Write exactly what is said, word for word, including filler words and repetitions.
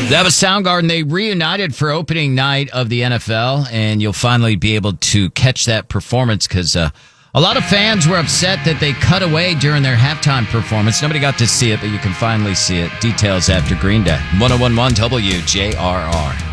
That was Soundgarden. They reunited for opening night of the N F L, and you'll finally be able to catch that performance because uh, a lot of fans were upset that they cut away during their halftime performance. Nobody got to see it, but you can finally see it. Details after Green Day. one oh one point one W J R R.